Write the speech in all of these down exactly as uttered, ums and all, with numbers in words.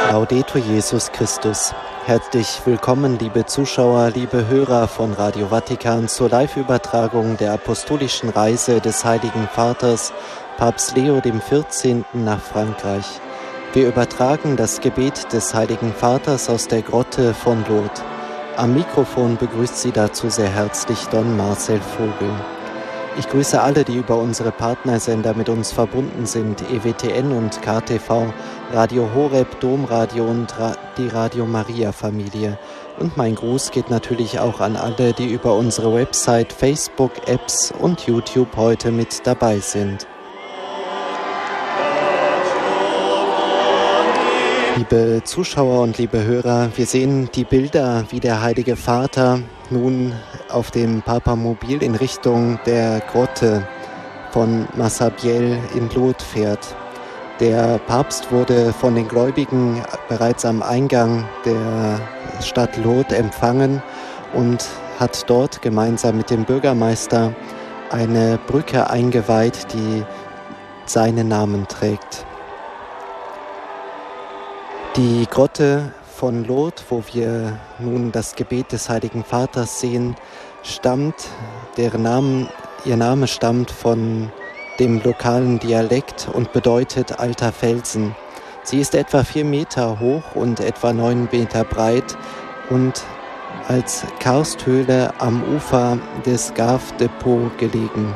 Laudetur Jesus Christus. Herzlich willkommen, liebe Zuschauer, liebe Hörer von Radio Vatikan zur Live-Übertragung der apostolischen Reise des Heiligen Vaters, Papst Leo der vierzehnten. nach Frankreich. Wir übertragen das Gebet des Heiligen Vaters aus der Grotte von Lourdes. Am Mikrofon begrüßt Sie dazu sehr herzlich Don Marcel Vogel. Ich grüße alle, die über unsere Partnersender mit uns verbunden sind, E W T N und K T V, Radio Horeb, Domradio und Ra- die Radio Maria Familie. Und mein Gruß geht natürlich auch an alle, die über unsere Website, Facebook, Apps und YouTube heute mit dabei sind. Liebe Zuschauer und liebe Hörer, wir sehen die Bilder, wie der Heilige Vater nun auf dem Papamobil in Richtung der Grotte von Massabielle in Lourdes fährt. Der Papst wurde von den Gläubigen bereits am Eingang der Stadt Lourdes empfangen und hat dort gemeinsam mit dem Bürgermeister eine Brücke eingeweiht, die seinen Namen trägt. Die Grotte von Lourdes, wo wir nun das Gebet des Heiligen Vaters sehen, stammt, deren Namen, ihr Name stammt von dem lokalen Dialekt und bedeutet alter Felsen. Sie ist etwa vier Meter hoch und etwa neun Meter breit und als Karsthöhle am Ufer des Gave de Pau gelegen.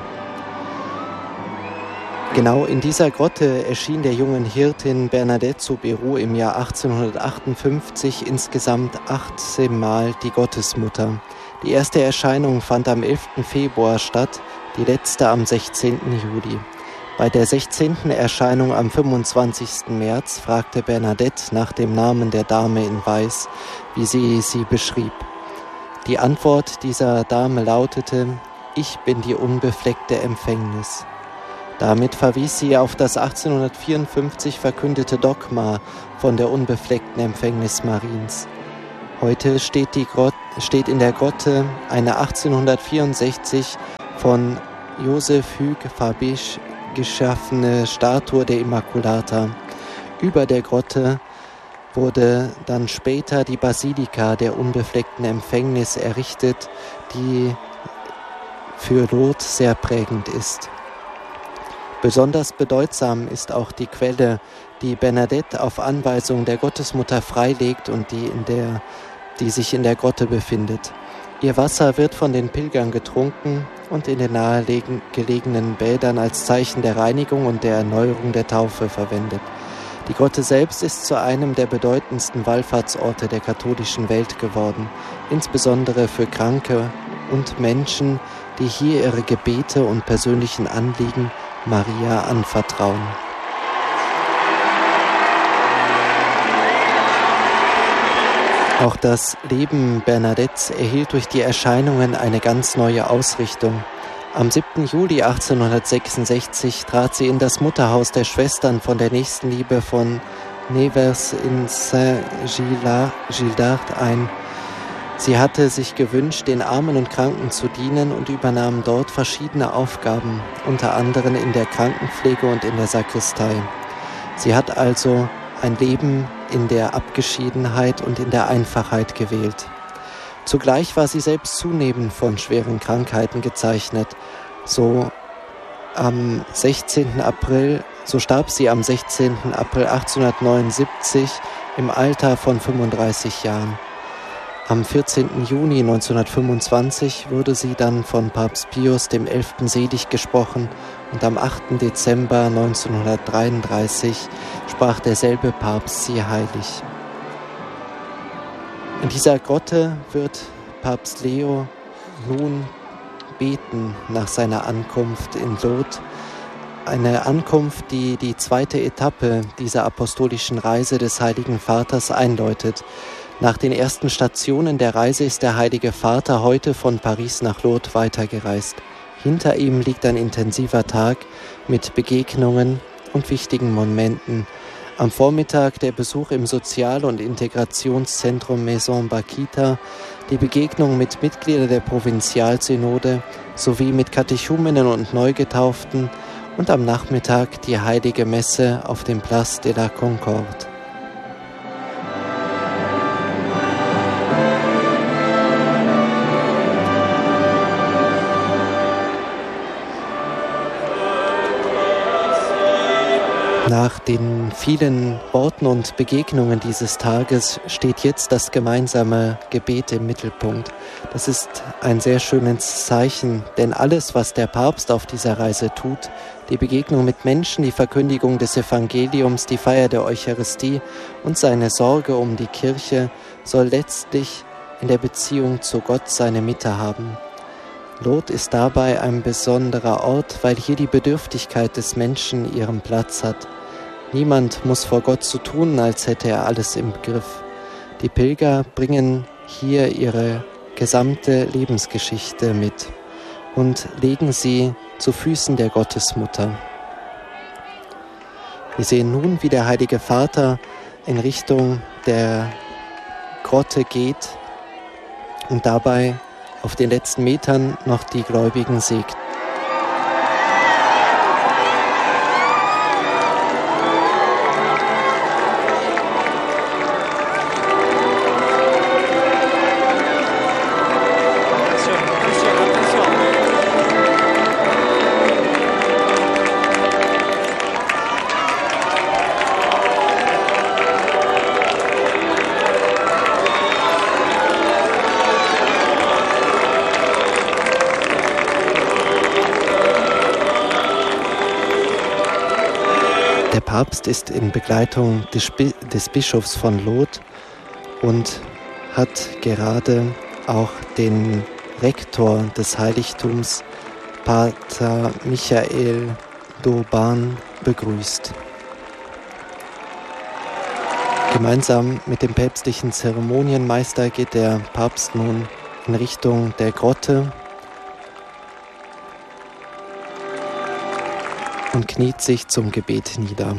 Genau in dieser Grotte erschien der jungen Hirtin Bernadette Soubirous im Jahr achtzehnhundertachtundfünfzig insgesamt achtzehn Mal die Gottesmutter. Die erste Erscheinung fand am elften Februar statt, die letzte am sechzehnten Juli. Bei der sechzehnten Erscheinung am fünfundzwanzigsten März fragte Bernadette nach dem Namen der Dame in Weiß, wie sie sie beschrieb. Die Antwort dieser Dame lautete: Ich bin die unbefleckte Empfängnis. Damit verwies sie auf das achtzehnhundertvierundfünfzig verkündete Dogma von der unbefleckten Empfängnis Mariens. Heute steht, die Grot- steht in der Grotte eine achtzehnhundertvierundsechzig von Joseph Hugues Fabisch geschaffene Statue der Immaculata. Über der Grotte wurde dann später die Basilika der unbefleckten Empfängnis errichtet, die für Lourdes sehr prägend ist. Besonders bedeutsam ist auch die Quelle, die Bernadette auf Anweisung der Gottesmutter freilegt und die, in der, die sich in der Grotte befindet. Ihr Wasser wird von den Pilgern getrunken und in den nahegelegenen Bädern als Zeichen der Reinigung und der Erneuerung der Taufe verwendet. Die Grotte selbst ist zu einem der bedeutendsten Wallfahrtsorte der katholischen Welt geworden, insbesondere für Kranke und Menschen, die hier ihre Gebete und persönlichen Anliegen Maria anvertrauen. Auch das Leben Bernadettes erhielt durch die Erscheinungen eine ganz neue Ausrichtung. Am siebten Juli achtzehnhundertsechsundsechzig trat sie in das Mutterhaus der Schwestern von der Nächstenliebe von Nevers in Saint-Gildard ein. Sie hatte sich gewünscht, den Armen und Kranken zu dienen und übernahm dort verschiedene Aufgaben, unter anderem in der Krankenpflege und in der Sakristei. Sie hat also ein Leben in der Abgeschiedenheit und in der Einfachheit gewählt. Zugleich war sie selbst zunehmend von schweren Krankheiten gezeichnet. So am sechzehnten April, so starb sie am sechzehnten April achtzehnhundertneunundsiebzig im Alter von fünfunddreißig Jahren. Am vierzehnten Juni neunzehnhundertfünfundzwanzig wurde sie dann von Papst Pius der Elfte selig gesprochen und am achten Dezember neunzehnhundertdreiunddreißig sprach derselbe Papst sie heilig. In dieser Grotte wird Papst Leo nun beten nach seiner Ankunft in Lourdes. Eine Ankunft, die die zweite Etappe dieser apostolischen Reise des Heiligen Vaters einläutet. Nach den ersten Stationen der Reise ist der Heilige Vater heute von Paris nach Lourdes weitergereist. Hinter ihm liegt ein intensiver Tag mit Begegnungen und wichtigen Momenten. Am Vormittag der Besuch im Sozial- und Integrationszentrum Maison Bakita, die Begegnung mit Mitgliedern der Provinzialsynode sowie mit Katechumenen und Neugetauften und am Nachmittag die Heilige Messe auf dem Place de la Concorde. Nach den vielen Worten und Begegnungen dieses Tages steht jetzt das gemeinsame Gebet im Mittelpunkt. Das ist ein sehr schönes Zeichen, denn alles, was der Papst auf dieser Reise tut, die Begegnung mit Menschen, die Verkündigung des Evangeliums, die Feier der Eucharistie und seine Sorge um die Kirche, soll letztlich in der Beziehung zu Gott seine Mitte haben. Lourdes ist dabei ein besonderer Ort, weil hier die Bedürftigkeit des Menschen ihren Platz hat. Niemand muss vor Gott so tun, als hätte er alles im Griff. Die Pilger bringen hier ihre gesamte Lebensgeschichte mit und legen sie zu Füßen der Gottesmutter. Wir sehen nun, wie der Heilige Vater in Richtung der Grotte geht und dabei auf den letzten Metern noch die Gläubigen segnet. Der Papst ist in Begleitung des, des Bischofs von Lourdes und hat gerade auch den Rektor des Heiligtums, Pater Michael d'Auban, begrüßt. Gemeinsam mit dem päpstlichen Zeremonienmeister geht der Papst nun in Richtung der Grotte und kniet sich zum Gebet nieder.